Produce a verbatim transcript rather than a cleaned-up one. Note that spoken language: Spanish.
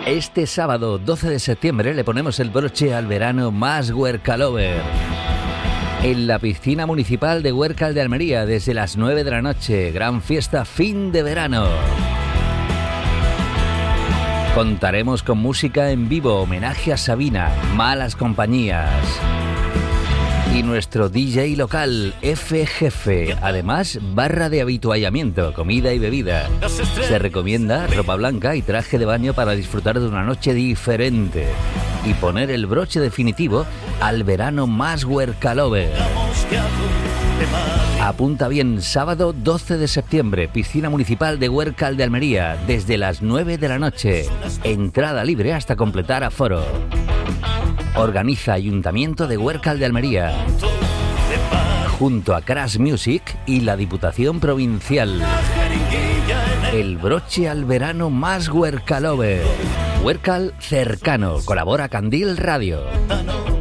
Este sábado doce de septiembre le ponemos el broche al verano más Huercalover. En la piscina municipal de Huércal de Almería desde las nueve de la noche, gran fiesta fin de verano. Contaremos con música en vivo, homenaje a Sabina, Malas Compañías y nuestro D J local, F Jefe. Además, barra de habituallamiento, comida y bebida. Se recomienda ropa blanca y traje de baño para disfrutar de una noche diferente y poner el broche definitivo al verano más Huercalover. Apunta bien, sábado doce de septiembre, piscina municipal de Huércal de Almería, desde las nueve de la noche. Entrada libre hasta completar aforo. Organiza Ayuntamiento de Huércal de Almería, junto a Crash Music y la Diputación Provincial. El broche al verano más Huercalover. Huércal cercano. Colabora Candil Radio.